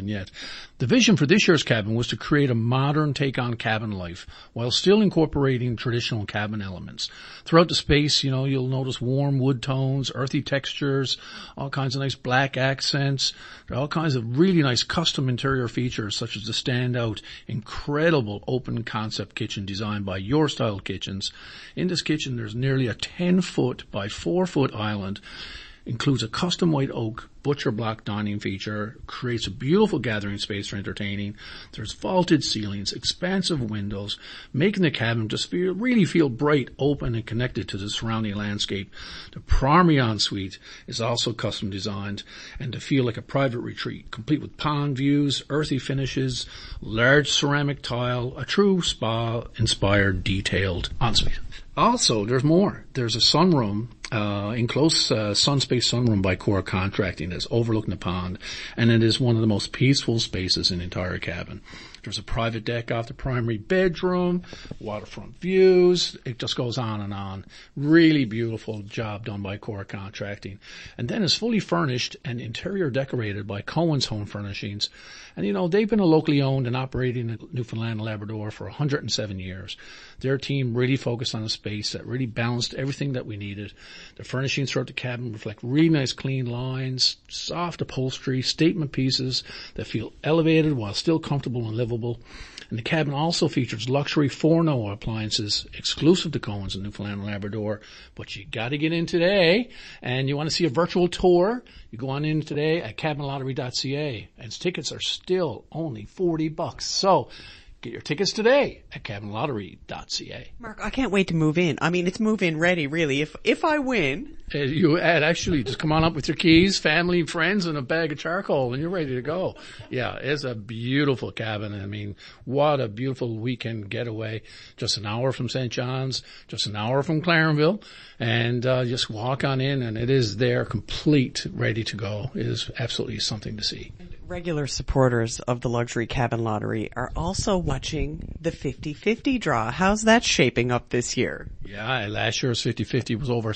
cabin yet. The vision for this year's cabin was to create a modern take on cabin life while still incorporating traditional cabin elements. Throughout the space, you'll notice warm wood tones, earthy textures, all kinds of nice black accents. There are all kinds of really nice custom interior features, such as the standout, incredible open concept kitchen designed by Your Style Kitchens. In this kitchen, there's nearly a 10-foot by 4-foot island. Includes a custom white oak butcher block dining feature, creates a beautiful gathering space for entertaining. There's vaulted ceilings, expansive windows, making the cabin just really feel bright, open, and connected to the surrounding landscape. The primary ensuite is also custom designed and to feel like a private retreat, complete with pond views, earthy finishes, large ceramic tile, a true spa-inspired detailed ensuite. Also, there's more. There's a sunroom, enclosed sun-space sunroom by Core Contracting that's overlooking the pond, and it is one of the most peaceful spaces in the entire cabin. There's a private deck off the primary bedroom, waterfront views. It just goes on and on. Really beautiful job done by Core Contracting. And then it's fully furnished and interior decorated by Cohen's Home Furnishings. And, they've been a locally owned and operating in Newfoundland and Labrador for 107 years. Their team really focused on a space that really balanced everything that we needed. The furnishings throughout the cabin reflect really nice clean lines, soft upholstery, statement pieces that feel elevated while still comfortable and livable. And the cabin also features luxury Forno appliances exclusive to Cohen's in Newfoundland and Labrador. But you got to get in today, and you want to see a virtual tour, you go on in today at cabinlottery.ca, and tickets are still only $40. So get your tickets today at cabinlottery.ca. Mark, I can't wait to move in. I mean, it's move-in ready, really. If I win... You actually just come on up with your keys, family, friends, and a bag of charcoal, and you're ready to go. Yeah, it's a beautiful cabin. I mean, what a beautiful weekend getaway. Just an hour from St. John's, just an hour from Clarenville, and just walk on in, and it is there, complete, ready to go. It is absolutely something to see. Regular supporters of the Luxury Cabin Lottery are also watching the 50-50 draw. How's that shaping up this year? Yeah, last year's 50-50 was over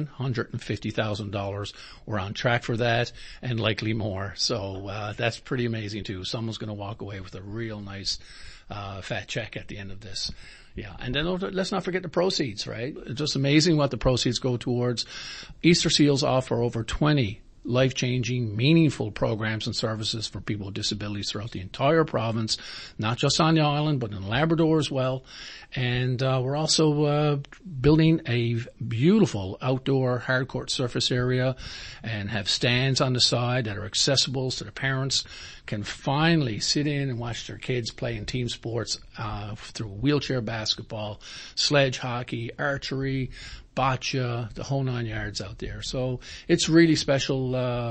$750,000. We're on track for that and likely more. So that's pretty amazing too. Someone's going to walk away with a real nice fat check at the end of this. Yeah, and then let's not forget the proceeds, right? It's just amazing what the proceeds go towards. Easter Seals offer over 20 life-changing, meaningful programs and services for people with disabilities throughout the entire province, not just on the island, but in Labrador as well. And we're also building a beautiful outdoor hardcourt surface area and have stands on the side that are accessible so the parents can finally sit in and watch their kids play in team sports through wheelchair basketball, sledge hockey, archery, bocce, the whole 9 yards out there. So it's really special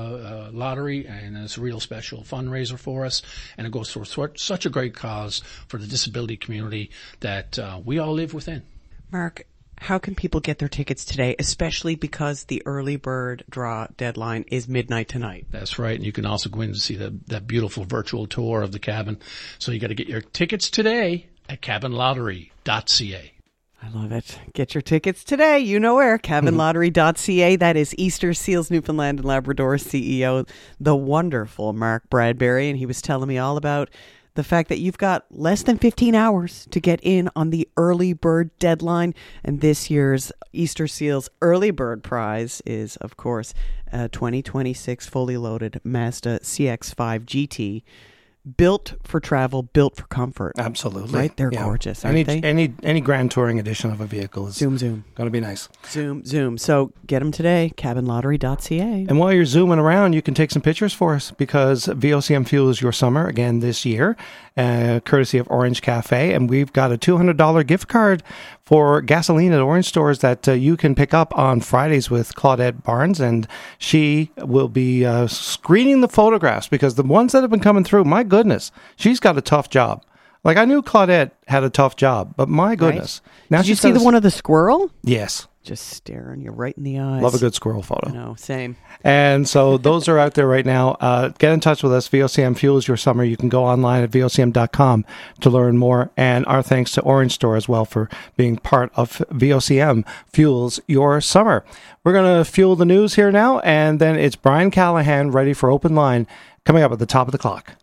lottery, and it's a real special fundraiser for us, and it goes for such a great cause for the disability community that we all live within. Mark, how can people get their tickets today, especially because the early bird draw deadline is midnight tonight? That's right, and you can also go in to see that beautiful virtual tour of the cabin. So you got to get your tickets today at cabinlottery.ca. I love it. Get your tickets today. You know where. Cabinlottery.ca. That is Easter Seals Newfoundland and Labrador CEO, the wonderful Mark Bradbury. And he was telling me all about the fact that you've got less than 15 hours to get in on the early bird deadline. And this year's Easter Seals early bird prize is, of course, a 2026 fully loaded Mazda CX-5 GT. Built for travel, built for comfort. Absolutely. Right? They're gorgeous, aren't they? Any grand touring edition of a vehicle is zoom. going to be nice. Zoom. So get them today, cabinlottery.ca. And while you're zooming around, you can take some pictures for us because VOCM fuels your summer again this year, courtesy of Orange Cafe. And we've got a $200 gift card for gasoline at Orange stores that you can pick up on Fridays with Claudette Barnes. And she will be screening the photographs because the ones that have been coming through, my goodness, she's got a tough job. Like, I knew Claudette had a tough job, but my goodness. Right. Now, did you see the one of the squirrel? Yes. Just staring you right in the eyes. Love a good squirrel photo. No, same. And so those are out there right now. Get in touch with us. VOCM fuels your summer. You can go online at VOCM.com to learn more. And our thanks to Orange Store as well for being part of VOCM fuels your summer. We're going to fuel the news here now. And then it's Brian Callahan ready for Open Line coming up at the top of the clock.